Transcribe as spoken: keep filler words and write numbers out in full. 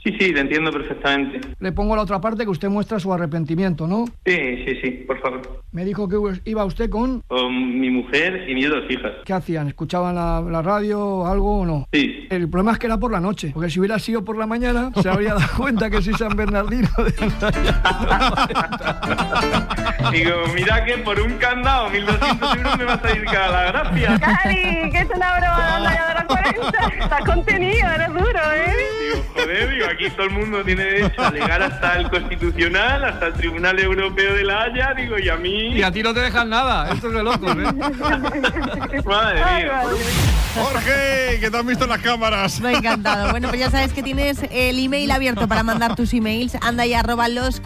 Sí, sí, te entiendo perfectamente. Le pongo la otra parte que usted muestra su arrepentimiento, ¿no? Sí, sí, sí, por favor. Me dijo que iba usted con... Con mi mujer y mis dos hijas. ¿Qué hacían? ¿Escuchaban la, la radio o algo o no? Sí. El problema es que era por la noche, porque si hubiera sido por la mañana se habría dado cuenta que soy San Bernardino. Digo, mira que por un candado, mil doscientos euros me va a salir cada la gracia. Cari, que es una broma, anda ya de los cuarenta. Estás contenido, eres duro, ¿eh? Digo, joder, digo, aquí todo el mundo tiene derecho a alegar hasta el Constitucional, hasta el Tribunal Europeo de la Haya, digo, y a mí... Y a ti no te dejan nada, esto es de locos, ¿eh? Madre Ay, mía. madre. Jorge, que te han visto en las cámaras. Me ha encantado. Bueno, pues ya sabes que tienes el email abierto para mandar tus emails. Anda y arroba los